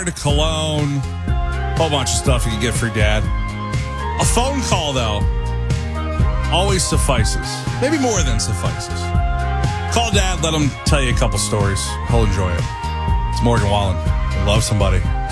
a cologne, whole bunch of stuff you can get for your dad. A phone call, though, always suffices. Maybe more than suffices. Call Dad, let him tell you a couple stories. He'll enjoy it. It's Morgan Wallen. Love somebody.